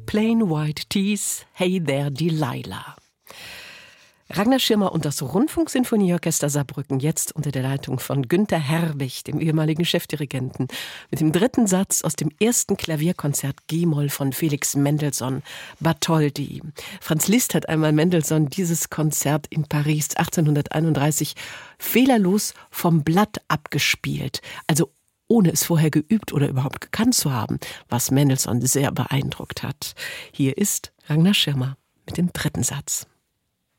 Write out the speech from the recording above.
Plain White Tees, Hey There Delilah. Ragnar Schirmer und das Rundfunksinfonieorchester Saarbrücken, jetzt unter der Leitung von Günter Herbig, dem ehemaligen Chefdirigenten, mit dem dritten Satz aus dem ersten Klavierkonzert G-Moll von Felix Mendelssohn, Bartholdy. Franz Liszt hat einmal Mendelssohn dieses Konzert in Paris 1831 fehlerlos vom Blatt abgespielt, also ohne es vorher geübt oder überhaupt gekannt zu haben, was Mendelssohn sehr beeindruckt hat. Hier ist Ragnar Schirmer mit dem dritten Satz.